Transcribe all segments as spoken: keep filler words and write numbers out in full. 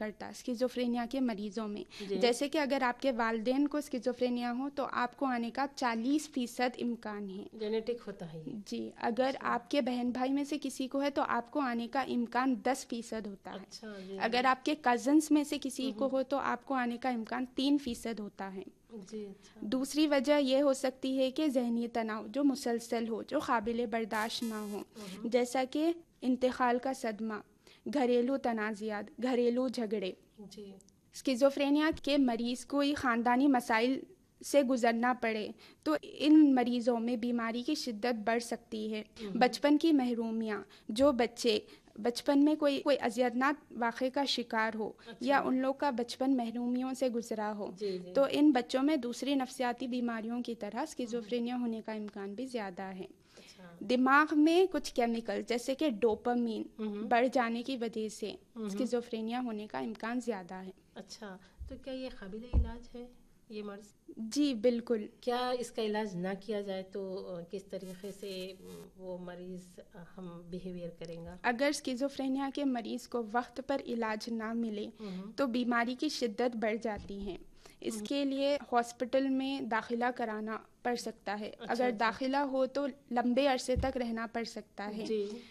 کرتا اسکیزوفرینیا کے مریضوں میں. جیسے کہ اگر آپ کے والدین کو اسکیزوفرینیا ہو تو آپ کو آنے کا چالیس فیصد امکان ہے. جینیٹک ہوتا ہے جی. اگر آپ کے بہن بھائی میں سے کسی کو ہے تو آپ کو آنے کا امکان دس فیصد ہوتا ہے. اچھا جی. اگر آپ کے کزنس میں سے کسی کو ہو تو آپ کو آنے کا امکان تین فیصد ہوتا ہے. جی. اچھا. دوسری وجہ یہ ہو سکتی ہے کہ ذہنی تناؤ جو مسلسل ہو, جو قابل برداشت نہ ہو, جیسا کہ انتقال کا صدمہ, گھریلو تنازعات, گھریلو جھگڑے. جی. اسکیزوفرینیا کے مریض کو یہ خاندانی مسائل سے گزرنا پڑے تو ان مریضوں میں بیماری کی شدت بڑھ سکتی ہے. بچپن کی محرومیاں, جو بچے بچپن میں کوئی کوئی اذیتناک واقعے کا شکار ہو یا ان لوگ کا بچپن محرومیوں سے گزرا ہو, تو ان بچوں میں دوسری نفسیاتی بیماریوں کی طرح اسکیزوفرینیا ہونے کا امکان بھی زیادہ ہے. دماغ میں کچھ کیمیکل جیسے کہ ڈوپامین بڑھ جانے کی وجہ سے اسکیزوفرینیا ہونے کا امکان زیادہ ہے. اچھا, تو کیا یہ قابل علاج ہے یہ مرض؟ جی بالکل. کیا اس کا علاج نہ کیا جائے تو کس طریقے سے وہ مریض ہم بیہیویئر کریں گا؟ اگر اسکیزوفرینیا کے مریض کو وقت پر علاج نہ ملے تو بیماری کی شدت بڑھ جاتی ہے. اس کے لیے ہاسپٹل میں داخلہ کرانا پڑ سکتا ہے. اگر داخلہ ہو تو لمبے عرصے تک رہنا پڑ سکتا ہے.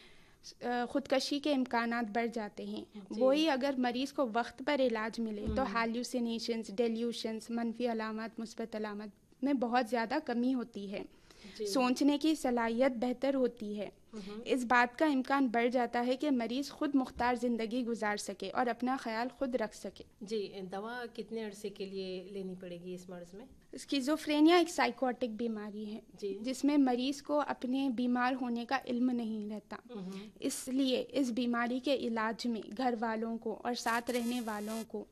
خودکشی کے امکانات بڑھ جاتے ہیں. وہی اگر مریض کو وقت پر علاج ملے تو ہیلوسینیشنز, ڈیلیوشنز, منفی علامات, مثبت علامات میں بہت زیادہ کمی ہوتی ہے. سوچنے کی صلاحیت بہتر ہوتی ہے. اس بات کا امکان بڑھ جاتا ہے کہ مریض خود مختار زندگی گزار سکے اور اپنا خیال خود رکھ سکے. جی. دوا کتنے عرصے کے لیے لینی پڑے گی اس مرض میں؟ اسکیزوفرینیا ایک سائیکوٹک بیماری ہے جس میں مریض کو اپنے بیمار ہونے کا علم نہیں رہتا. اس لیے اس بیماری کے علاج میں گھر والوں کو اور ساتھ رہنے والوں کو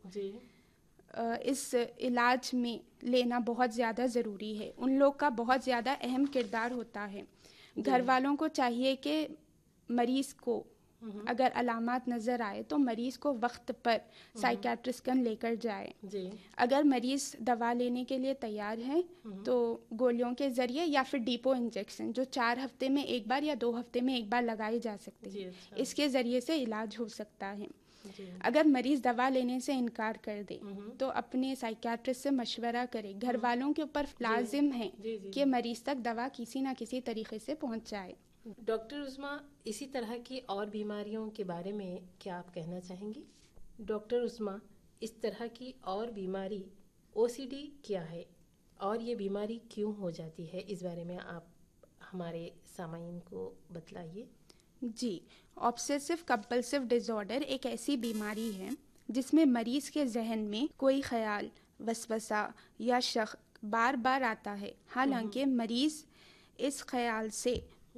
اس علاج میں لینا بہت زیادہ ضروری ہے. ان لوگ کا بہت زیادہ اہم کردار ہوتا ہے. گھر والوں کو چاہیے کہ مریض کو اگر علامات نظر آئے تو مریض کو وقت پر سائیکیٹرسٹ کن لے کر جائے. اگر مریض دوا لینے کے لیے تیار ہے تو گولیوں کے ذریعے یا پھر ڈیپو انجیکشن جو چار ہفتے میں ایک بار یا دو ہفتے میں ایک بار لگائی جا سکتی ہے, اس کے ذریعے سے علاج ہو سکتا ہے. اگر مریض دوا لینے سے انکار کر دے تو اپنے سائیکیٹرسٹ سے مشورہ کرے. گھر والوں کے اوپر لازم ہے کہ مریض تک دوا کسی نہ کسی طریقے سے پہنچ جائے. ڈاکٹر عظمیٰ, اسی طرح کی اور بیماریوں کے بارے میں کیا آپ کہنا چاہیں گی؟ ڈاکٹر عظمیٰ, اس طرح کی اور بیماری او سی ڈی کیا ہے اور یہ بیماری کیوں ہو جاتی ہے, اس بارے میں آپ ہمارے سامعین کو بتلائیے. جی. آبسیسو کمپلسو ڈس آرڈر ایک ایسی بیماری ہے جس میں مریض کے ذہن میں کوئی خیال, وسوسہ یا شک بار بار آتا ہے. حالانکہ مریض اس خیال سے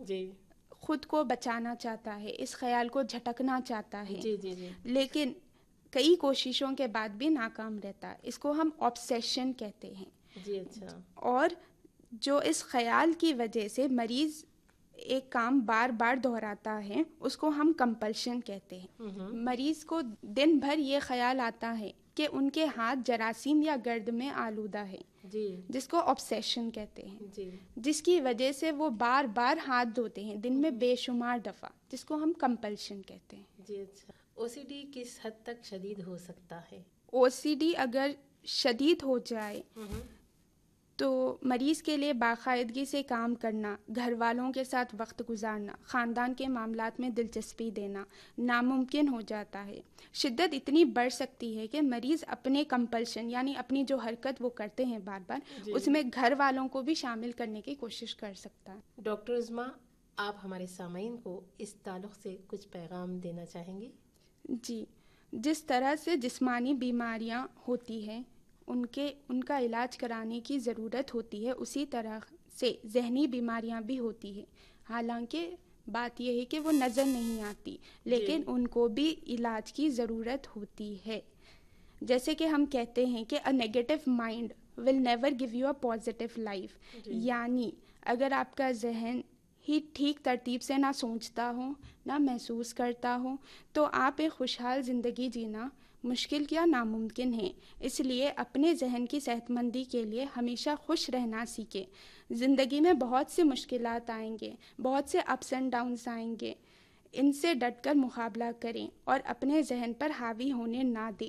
خود کو بچانا چاہتا ہے, اس خیال کو جھٹکنا چاہتا ہے, لیکن کئی کوششوں کے بعد بھی ناکام رہتا ہے. اس کو ہم آبسیشن کہتے ہیں. جی. اچھا. اور جو اس خیال کی وجہ سے مریض ایک کام بار بار دہراتا ہے اس کو ہم کمپلشن کہتے ہیں. مریض کو دن بھر یہ خیال آتا ہے کہ ان کے ہاتھ جراثیم یا گرد میں آلودہ ہے, جس کو آبسیشن کہتے ہیں, جس کی وجہ سے وہ بار بار ہاتھ دھوتے ہیں دن میں بے شمار دفعہ, جس کو ہم کمپلشن کہتے ہیں. جی. اچھا. او سی ڈی کس حد تک شدید ہو سکتا ہے؟ او سی ڈی اگر شدید ہو جائے تو مریض کے لیے باقاعدگی سے کام کرنا, گھر والوں کے ساتھ وقت گزارنا, خاندان کے معاملات میں دلچسپی دینا ناممکن ہو جاتا ہے. شدت اتنی بڑھ سکتی ہے کہ مریض اپنے کمپلشن یعنی اپنی جو حرکت وہ کرتے ہیں بار بار, اس میں گھر والوں کو بھی شامل کرنے کی کوشش کر سکتا ہے. ڈاکٹر عظمیٰ, آپ ہمارے سامعین کو اس تعلق سے کچھ پیغام دینا چاہیں گے؟ جی. جس طرح سے جسمانی بیماریاں ہوتی ہیں ان کے ان کا علاج کرانے کی ضرورت ہوتی ہے, اسی طرح سے ذہنی بیماریاں بھی ہوتی ہیں. حالانکہ بات یہ ہے کہ وہ نظر نہیں آتی, لیکن ان کو بھی علاج کی ضرورت ہوتی ہے. جیسے کہ ہم کہتے ہیں کہ a negative mind will never give you a positive life. یعنی اگر آپ کا ذہن ہی ٹھیک ترتیب سے نہ سوچتا ہو نہ محسوس کرتا ہو تو آپ ایک خوشحال زندگی جینا مشکل یا ناممکن ہے. اس لیے اپنے ذہن کی صحت مندی کے لیے ہمیشہ خوش رہنا سیکھیں. زندگی میں بہت سے مشکلات آئیں گے, بہت سے اپس اینڈ ڈاؤنس آئیں گے, ان سے ڈٹ کر مقابلہ کریں اور اپنے ذہن پر حاوی ہونے نہ دیں.